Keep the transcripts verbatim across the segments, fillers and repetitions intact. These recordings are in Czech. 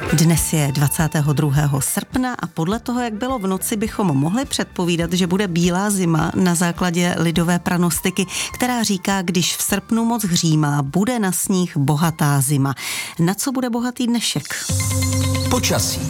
Dnes je dvacátého druhého srpna a podle toho, jak bylo v noci, bychom mohli předpovídat, že bude bílá zima na základě lidové pranostiky, která říká, když v srpnu moc hřímá, bude na sníh bohatá zima. Na co bude bohatý dnešek? Počasí.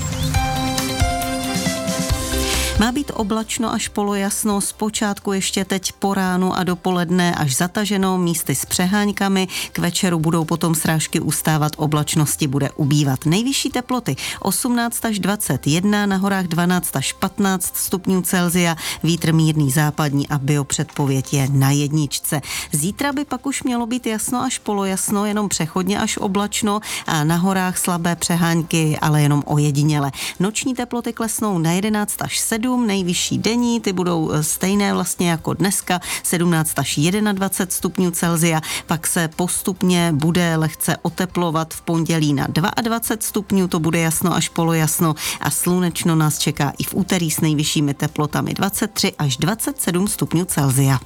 Má být oblačno až polojasno, zpočátku ještě teď po ránu a dopoledne až zataženo, místy s přeháňkami, k večeru budou potom srážky ustávat, oblačnosti bude ubývat. Nejvyšší teploty osmnáct až dvacet jedna, na horách dvanáct až patnáct stupňů Celsia, vítr mírný západní a biopředpověď je na jedničce. Zítra by pak už mělo být jasno až polojasno, jenom přechodně až oblačno a na horách slabé přehánky, ale jenom ojediněle. Noční teploty klesnou na jedenáct až sedm, nejvyšší denní, ty budou stejné vlastně jako dneska, sedmnáct až dvacet jedna stupňů Celsia, pak se postupně bude lehce oteplovat v pondělí na dvacet dva stupňů, to bude jasno až polojasno a slunečno nás čeká i v úterý s nejvyššími teplotami dvacet tři až dvacet sedm stupňů Celsia.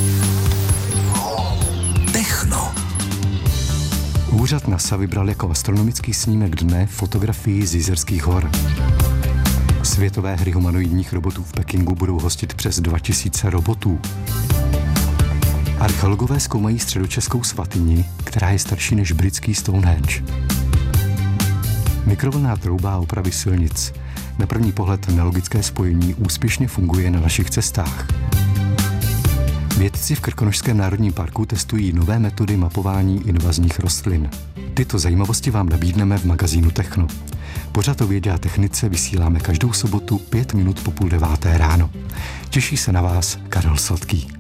Techno. Úřad NASA vybral jako astronomický snímek dne fotografii z Jizerských hor. Světové hry humanoidních robotů v Pekingu budou hostit přes dva tisíce robotů. Archeologové zkoumají středočeskou svatyni, která je starší než britský Stonehenge. Mikrovlnná trouba a opravy silnic. Na první pohled nelogické spojení úspěšně funguje na našich cestách. Vědci v Krkonošském národním parku testují nové metody mapování invazních rostlin. Tyto zajímavosti vám nabídneme v magazínu Techno. Pořad o vědě a technice vysíláme každou sobotu pět minut po půl deváté ráno. Těší se na vás Karel Sladký.